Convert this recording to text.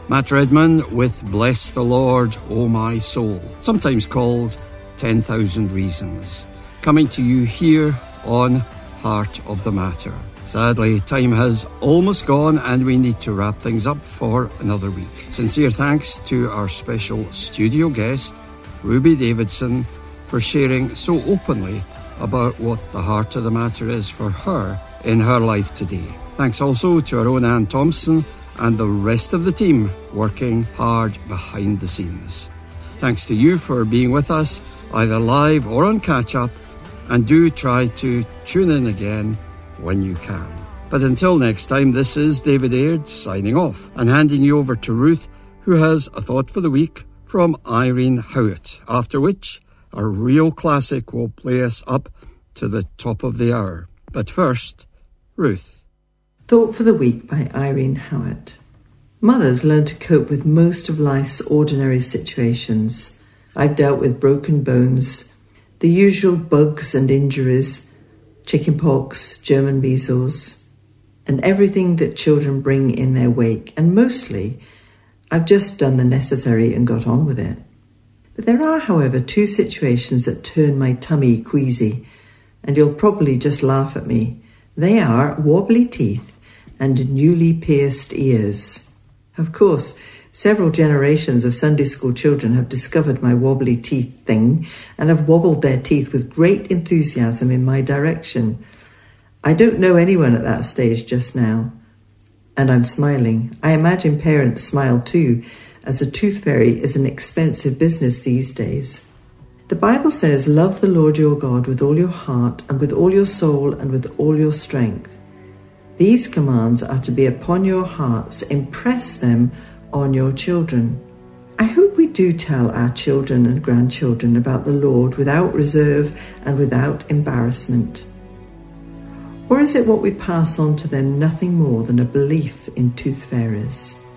Matt Redman with Bless the Lord, O My Soul, sometimes called 10,000 Reasons, coming to you here on Heart of the Matter. Sadly, time has almost gone and we need to wrap things up for another week. Sincere thanks to our special studio guest, Ruby Davidson, for sharing so openly about what the heart of the matter is for her in her life today. Thanks also to our own Anne Thompson and the rest of the team working hard behind the scenes. Thanks to you for being with us, either live or on catch-up, and do try to tune in again when you can. But until next time, this is David Aird signing off and handing you over to Ruth, who has a thought for the week from Irene Howitt, after which a real classic will play us up to the top of the hour. But first, Ruth. Thought for the Week by Irene Howitt. Mothers learn to cope with most of life's ordinary situations. I've dealt with broken bones, the usual bugs and injuries, chickenpox, German measles, and everything that children bring in their wake. And mostly, I've just done the necessary and got on with it. But there are, however, two situations that turn my tummy queasy, and you'll probably just laugh at me. They are wobbly teeth and newly pierced ears. Of course, several generations of Sunday school children have discovered my wobbly teeth thing and have wobbled their teeth with great enthusiasm in my direction. I don't know anyone at that stage just now. And I'm smiling. I imagine parents smile too, as a tooth fairy is an expensive business these days. The Bible says, love the Lord your God with all your heart and with all your soul and with all your strength. These commands are to be upon your hearts. Impress them on your children. I hope we do tell our children and grandchildren about the Lord without reserve and without embarrassment. Or is it what we pass on to them nothing more than a belief in tooth fairies?